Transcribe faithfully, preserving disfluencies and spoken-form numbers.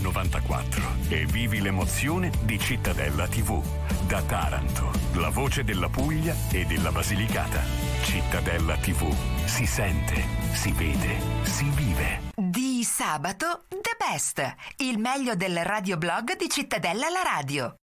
novantaquattro e vivi l'emozione di Cittadella tivù. Da Taranto, la voce della Puglia e della Basilicata. Cittadella tivù. Si sente, si vede, si vive. Di sabato The Best, il meglio del radioblog di Cittadella la Radio.